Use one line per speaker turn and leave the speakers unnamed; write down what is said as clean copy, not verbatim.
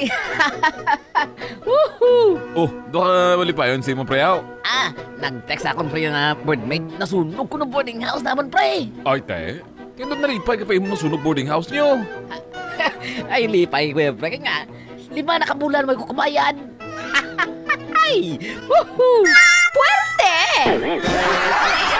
Woohoo!
Oh, doon ka wali pa yun si mo preyaw.
Nag-text akong pre nga boardmate. Nasunog ko ng boarding house naman, pre.
Ay, te. Kaya nalipay ka pa yung masunog boarding house niyo.
Ay, lipay ko yung pre. Kaya nga, 5 na kabulan mo kukumayan. Ay! Woohoo!
Puwerte!